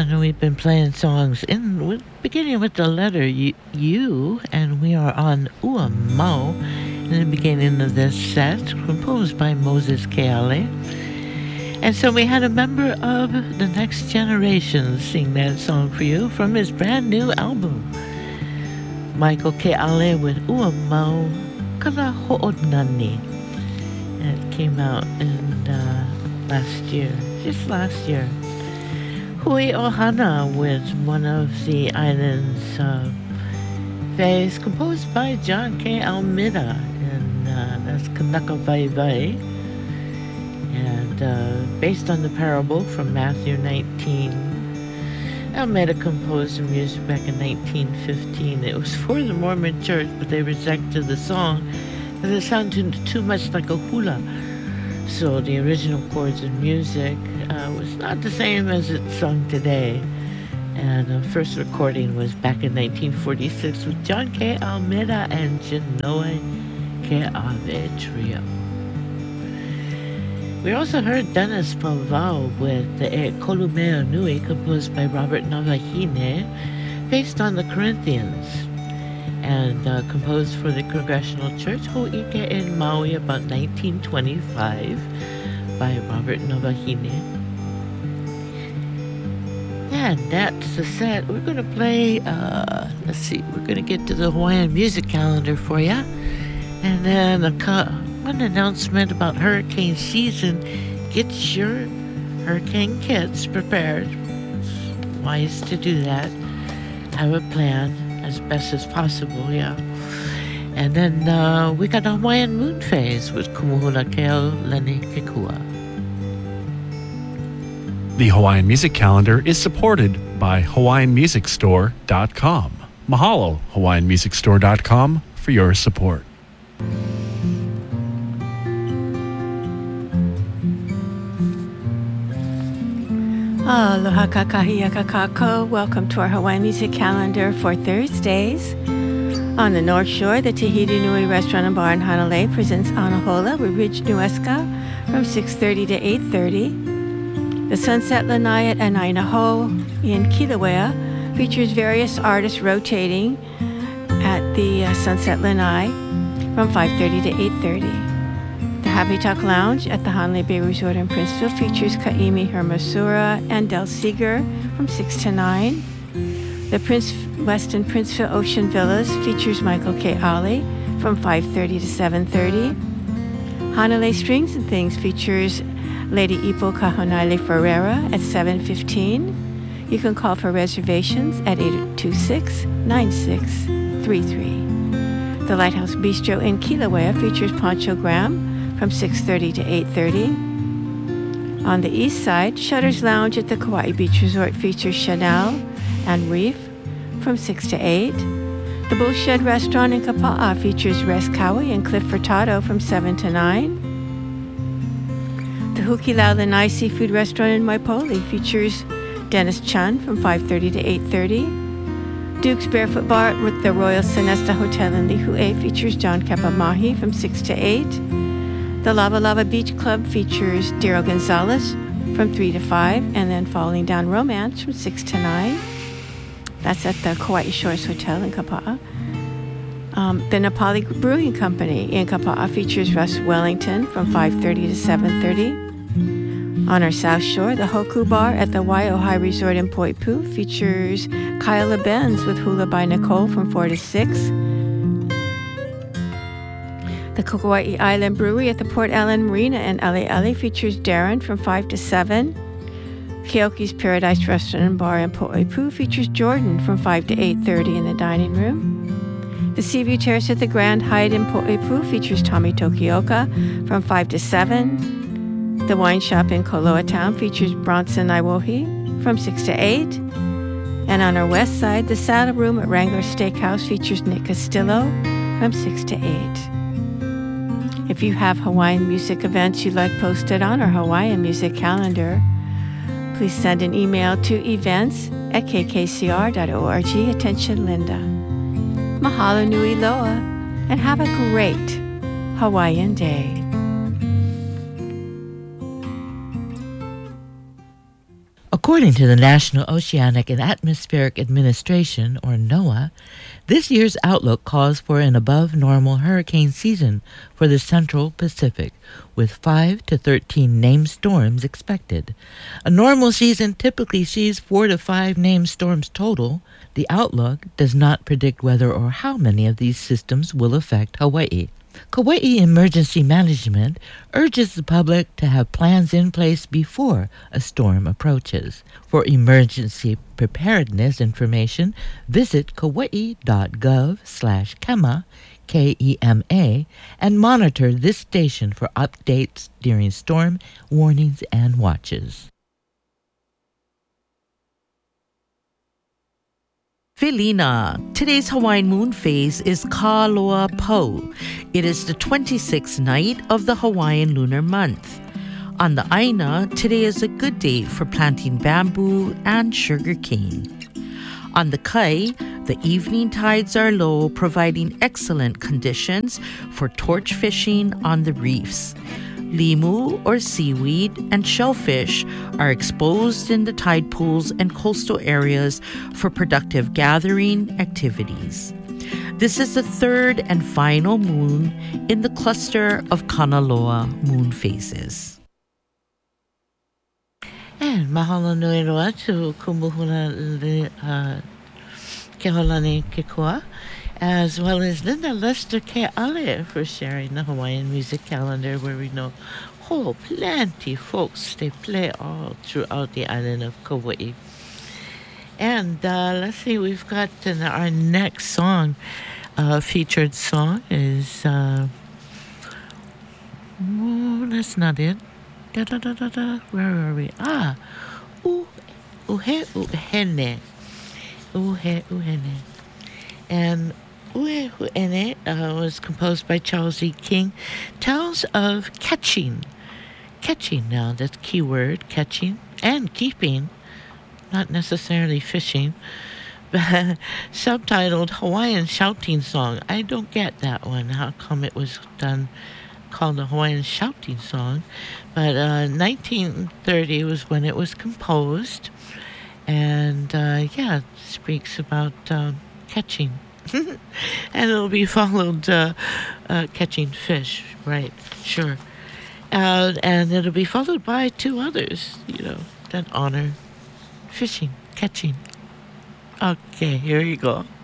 And we've been playing songs beginning with the letter U, and we are on Ua Mau in the beginning of this set, composed by Moses Keale. And so we had a member of the Next Generation sing that song for you from his brand new album. Michael Keale with Ua Mau Kala Ho'odnani. And it came out in just last year. Hui Ohana with one of the island's fays, composed by John K. Almeida, and that's Kanaka Vai Vai, and based on the parable from Matthew 19. Almeida composed the music back in 1915. It was for the Mormon Church, but they rejected the song because it sounded too much like a hula. So the original chords and music was not the same as it's sung today. And the first recording was back in 1946 with John K. Almeida and Genoa Ke'ave Trio. We also heard Dennis Pavao with the E Kolumea Nui, composed by Robert Navahine, based on the Corinthians, and composed for the Congregational Church Ho'ike in Maui about 1925 by Robert Navahine. And that's the set. We're going to play, let's see, we're going to get to the Hawaiian music calendar for you. And then one announcement about hurricane season. Get your hurricane kits prepared. It's wise to do that. Have a plan as best as possible, yeah. And then we got a Hawaiian moon phase with Kumuhula Keo Leni Kekua. The Hawaiian Music Calendar is supported by HawaiianMusicStore.com. Mahalo, HawaiianMusicStore.com, for your support. Aloha kakahia kakako. Welcome to our Hawaiian Music Calendar for Thursdays. On the North Shore, the Tahiti Nui Restaurant and Bar in Hanalei presents Anahola with Ridge Nuesca from 6:30 to 8:30. The Sunset Lanai at Anainaho in Kilauea features various artists rotating at the Sunset Lanai from 5:30 to 8:30. The Happy Talk Lounge at the Hanalei Bay Resort in Princeville features Kaimi Hermosura and Del Seeger from 6 to 9. The Westin Princeville Ocean Villas features Michael K. Ali from 5:30 to 7:30. Hanalei Strings and Things features Lady Ipo Kahonaile Ferreira at 7:15. You can call for reservations at 826-9633. The Lighthouse Bistro in Kilauea features Pancho Graham from 6:30 to 8:30. On the east side, Shutter's Lounge at the Kauai Beach Resort features Chanel and Reef from 6 to 8. The Bullshed Restaurant in Kapa'a features Res Kaui and Cliff Furtado from 7 to 9. The Hukilau Lanai Seafood Restaurant in Maipoli features Dennis Chun from 5:30 to 8:30. Duke's Barefoot Bar at the Royal Sonesta Hotel in Lihue features John Kapamahi from 6 to 8. The Lava Lava Beach Club features Daryl Gonzalez from 3 to 5, and then Falling Down Romance from 6 to 9. That's at the Kauai Shores Hotel in Kapa'a. The Nepali Brewing Company in Kapa'a features Russ Wellington from 5:30 to 7:30. On our South Shore, the Hoku Bar at the Waiohai Resort in Poipu features Kyla Benz with Hula by Nicole from 4 to 6. The Kauai Island Brewery at the Port Ellen Marina in Ali'ali features Darren from 5 to 7. Keoki's Paradise Restaurant and Bar in Poipu features Jordan from 5 to 8:30 in the dining room. The Seaview Terrace at the Grand Hyatt in Poipu features Tommy Tokioka from 5 to 7. The wine shop in Koloa Town features Bronson Iwohi from 6 to 8. And on our west side, the Saddle Room at Wrangler Steakhouse features Nick Castillo from 6 to 8. If you have Hawaiian music events you'd like posted on our Hawaiian Music Calendar, please send an email to events@kkcr.org. Attention, Linda. Mahalo nui loa, and have a great Hawaiian day. According to the National Oceanic and Atmospheric Administration, or NOAA, this year's outlook calls for an above-normal hurricane season for the Central Pacific, with 5 to 13 named storms expected. A normal season typically sees 4 to 5 named storms total. The outlook does not predict whether or how many of these systems will affect Hawaii. Kauai Emergency Management urges the public to have plans in place before a storm approaches. For emergency preparedness information, visit kauai.gov/KEMA, KEMA, and monitor this station for updates during storm warnings and watches. Felina. Today's Hawaiian moon phase is Ka Loa Po. It is the 26th night of the Hawaiian lunar month. On the Aina, today is a good day for planting bamboo and sugarcane. On the Kai, the evening tides are low, providing excellent conditions for torch fishing on the reefs. Limu, or seaweed, and shellfish are exposed in the tide pools and coastal areas for productive gathering activities. This is the third and final moon in the cluster of Kanaloa moon phases. And mahalo nui roa tu kumuhuna Keholani Kekua, as well as Linda Lester Ke'ale for sharing the Hawaiian music calendar, where we know plenty folks, they play all throughout the island of Kauai. And let's see, we've got our next song, featured song is, that's not it. Where are we? Uhe Uhene. Uhe Uhene. And Uhe Uhene was composed by Charles E. King. Tells of catching. Catching now, that's keyword, catching and keeping. Not necessarily fishing. Subtitled Hawaiian Shouting Song. I don't get that one. How come it was called a Hawaiian Shouting Song? But 1930 was when it was composed. And speaks about catching. And it'll be followed catching fish, right, sure. And it'll be followed by 2 others, that honor fishing, catching. Okay, here you go.